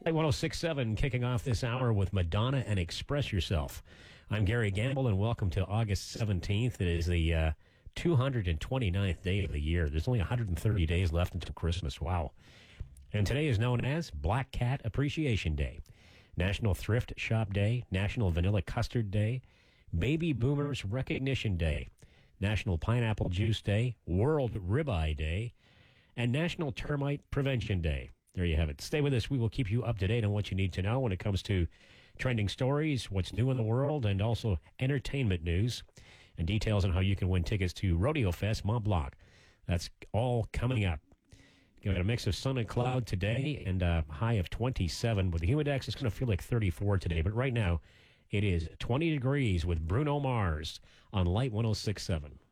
Light 106.7 kicking off this hour with Madonna and Express Yourself. I'm Gary Gamble, and welcome to August 17th. It is the 229th day of the year. There's only 130 days left until Christmas. Wow. And today is known as Black Cat Appreciation Day, National Thrift Shop Day, National Vanilla Custard Day, Baby Boomers Recognition Day, National Pineapple Juice Day, World Ribeye Day, and National Termite Prevention Day. There you have it. Stay with us. We will keep you up to date on what you need to know when it comes to trending stories, what's new in the world, and also entertainment news and details on how you can win tickets to Rodeo Fest Mont Blanc. That's all coming up. Got a mix of sun and cloud today and a high of 27. With the humidex, it's going to feel like 34 today. But right now, it is 20 degrees with Bruno Mars on Light 106.7.